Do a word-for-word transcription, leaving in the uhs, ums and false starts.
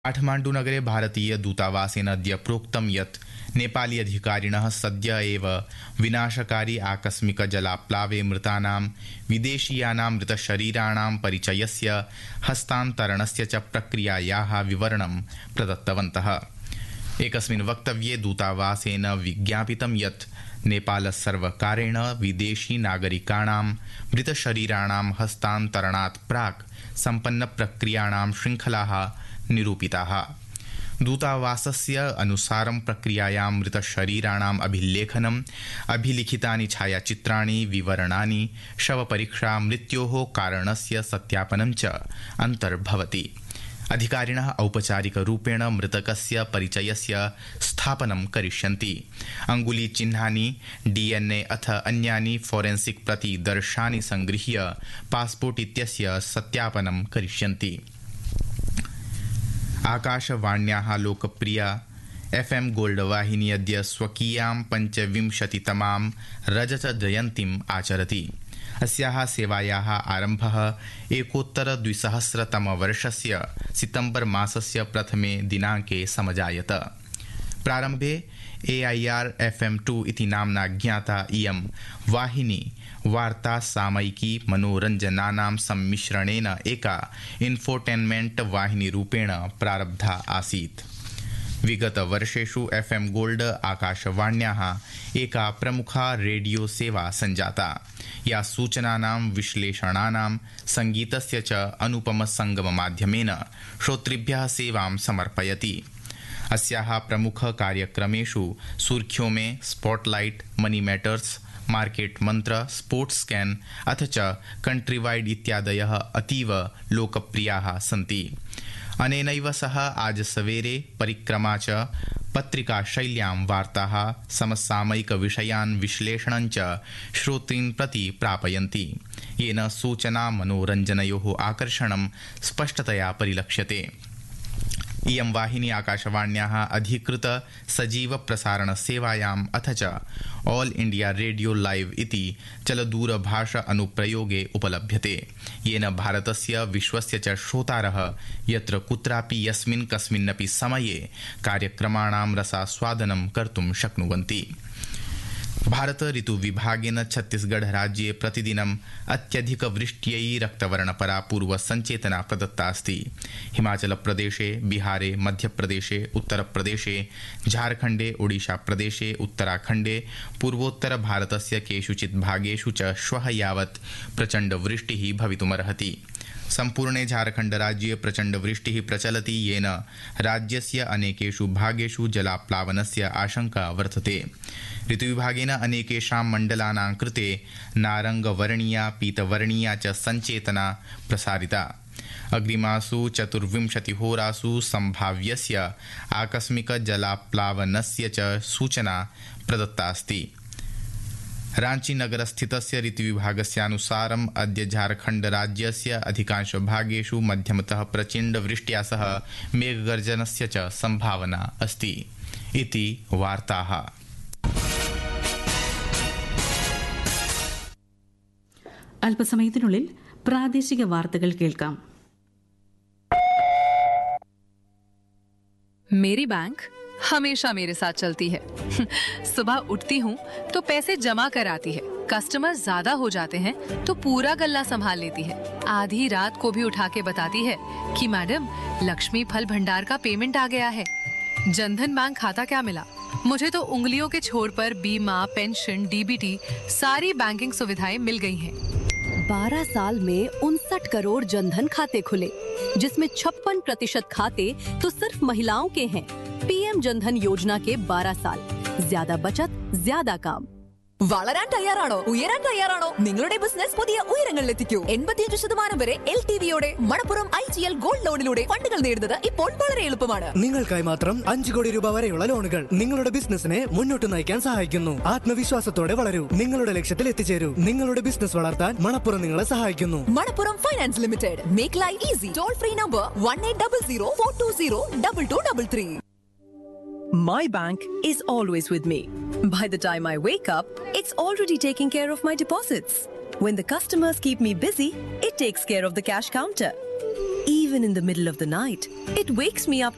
काठमाण्डुनगरे भारतीयदूतावासेन अद्य प्रोक्तं यत् नेपाली अधिकारिणः सद्य एव विनाशकारी आकस्मिक जलाप्लावे मृतानां विदेशीयानां मृतशरीराणां परिचयस्य हस्तान्तरणस्य च प्रक्रियायाः विवरणं प्रदत्तवन्तः। एकस्मिन् वक्तव्ये दूतावासेन विज्ञापितं यत् नेपालसर्वकारेण विदेशी नागरिकाणां मृतशरीराणां हस्तान्तरणात् प्राक् सम्पन्नप्रक्रियाणां शृङ्खलाः निरूपिताः। दूतावासस्य अनुसारं प्रक्रियायां मृतशरीराणाम् अभिलेखनम्, अभिलिखितानि छायाचित्राणि, विवरणानि, शवपरीक्षा, मृत्योः कारणस्य सत्यापनं च अन्तर्भवति। अधिकारिणः औपचारिकरूपेण मृतकस्य परिचयस्य स्थापनं करिष्यन्ति। अङ्गुलीचिह्नानि, डीएनए अथ अन्यानि फोरेन्सिक् प्रतिदर्शानि संगृह्य पास्पोर्ट् इत्यस्य सत्यापनं करिष्यन्ति। आकाशवाण्याः लोकप्रिया एफएम गोल्ड वाहिनी अद्य स्वकीयां पञ्चविंशतितमां रजतजयन्तीम् आचरति। अस्याः सेवायाः आरम्भः एकोत्तरद्विसहस्रतमवर्षस्य सितम्बर् मासस्य प्रथमे दिनाङ्के समजायत। प्रारम्भे एआईआर एफएम टू इति नाम्ना ज्ञाता इयं वाहिनी वार्ता सामयिकी मनोरञ्जनानां सम्मिश्रणेन एका इन्फोटेन्मेण्ट् वाहिनीरूपेण प्रारब्धा आसीत्। विगतवर्षेषु एफएम गोल्ड आकाशवाण्याः एका प्रमुखा रेडियो सेवा सञ्जाता, या सूचनानां, विश्लेषणानां, सङ्गीतस्य च अनुपमसङ्गममाध्यमेन श्रोतृभ्यः सेवां समर्पयति। अस्याः प्रमुखकार्यक्रमेषु सुर्ख्यों में, स्पॉटलाइट, मनी मैटर्स, मार्केट मंत्र, स्पोर्ट्स स्कैन अथ च कंट्रीवाइड इत्यादयः अतीव लोकप्रियाः सन्ति। अनेनैव सह आज सवेरे परिक्रमा च पत्रिका शैल्यां वार्ताः, समसामयिकविषयान् विश्लेषणं च श्रोतॄन् प्रति प्रापयन्ति, येन सूचना मनोरञ्जनयोः आकर्षणं स्पष्टतया परिलक्ष्यते। इयं वाहिनी आकाशवाण्याः अधिकृत सजीव प्रसारण सेवायाम् अथ च ऑल इंडिया रेडियो लाइव इति चलदूरभाष अनुप्रयोगे उपलभ्यते, येन भारतस्य विश्वस्य च श्रोतारः यत्र कुत्रापि यस्मिन् कस्मिन्नपि समये कार्यक्रमाणां रसास्वादनं कर्तुं शक्नुवन्ति। भारत ऋतु विभागेन छत्तीसगढ़ राज्ये प्रतिदिनम् अत्यधिक वृष्ट्यै रक्तवर्णपरा पूर्व संचेतना प्रदत्ता अस्ति। हिमाचल प्रदेशे, बिहारे, मध्यप्रदेशे, उत्तरप्रदेशे, झारखण्डे, ओडिशा प्रदेशे, उत्तराखण्डे, पूर्वोत्तर भारतस्य केषुचित् भागेषु च श्वः यावत् प्रचण्ड वृष्टिः भवितुमर्हति। सम्पूर्णे झारखण्ड राज्ये प्रचण्ड वृष्टिः प्रचलति, येन राज्यस्य अनेकेषु भागेषु जलाप्लावनस्य आशंका वर्तते। ऋतुविभागेन अनेकेषां मण्डलानां कृते नारङ्गवर्णीया, पीतवर्णीया च सञ्चेतना प्रसारिता। अग्रिमासु चतुर्विंशतिहोरासु सम्भाव्यस्य आकस्मिक जलाप्लावनस्य च सूचना प्रदत्ता अस्ति। रांची नगरस्थितस्य ऋतुविभागस्यानुसारम् अद्य झारखण्ड राज्यस्य अधिकांश भागेषु मध्यमतः प्रचण्ड वृष्ट्या सह मेघगर्जनस्य च सम्भावना अस्ति इति वार्ताः। അല്പസമയത്തിനുള്ളിൽ പ്രാദേശിക വാർത്തകൾ കേൾക്കാം. मेरी बैंक हमेशा मेरे साथ चलती है। सुबह उठती हूँ तो पैसे जमा कर आती है, कस्टमर ज्यादा हो जाते हैं तो पूरा गल्ला संभाल लेती है, आधी रात को भी उठा के बताती है कि मैडम लक्ष्मी फल भंडार का पेमेंट आ गया है। जनधन बैंक खाता क्या मिला, मुझे तो उंगलियों के छोर पर बीमा, पेंशन, डीबीटी सारी बैंकिंग सुविधाएं मिल गई हैं। बारह साल में उनसठ करोड़ जनधन खाते खुले, जिसमें छप्पन प्रतिशत खाते तो सिर्फ महिलाओं के हैं। पीएम जनधन योजना के बारह साल, ज्यादा बचत, ज्यादा काम। വളരാൻ തയ്യാറാണോ? ഉയരാൻ തയ്യാറാണോ? നിങ്ങളുടെ ബിസിനസ് പുതിയ ഉയരങ്ങളിലെത്തിക്കൂ. എൺപത്തിയഞ്ച് ശതമാനം വരെ L T വിയോടെ Manappuram I G L gold ലോണിലൂടെ ഫണ്ടുകൾ നേടുന്നത് ഇപ്പോൾ വളരെ എളുപ്പമാണ്. നിങ്ങൾക്കായി മാത്രം അഞ്ച് കോടി രൂപ വരെയുള്ള ലോണുകൾ നിങ്ങളുടെ ബിസിനസിനെ മുന്നോട്ട് നയിക്കാൻ സഹായിക്കുന്നു. ആത്മവിശ്വാസത്തോടെ വളരൂ, നിങ്ങളുടെ ലക്ഷ്യത്തിൽ എത്തിച്ചേരൂ. നിങ്ങളുടെ ബിസിനസ് വളർത്താൻ മണപ്പുറം നിങ്ങളെ സഹായിക്കുന്നു. Manappuram finance limited. Make life easy. Toll free number one eight zero zero four two zero two two three three. My bank is always with me. By the time I wake up, it's already taking care of my deposits. When the customers keep me busy, it takes care of the cash counter. Even in the middle of the night, it wakes me up